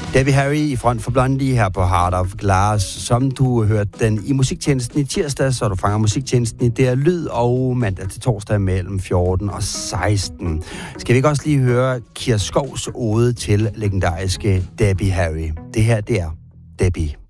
Debbie Harry i front for Blondie her på Heart of Glass. Som du hørte den i musiktjenesten i tirsdag, så du fanger musiktjenesten i DR Lyd og mandag til torsdag mellem 14 og 16. Skal vi ikke også lige høre Kira Skovs ode til legendariske Debbie Harry? Det her, det er Debbie.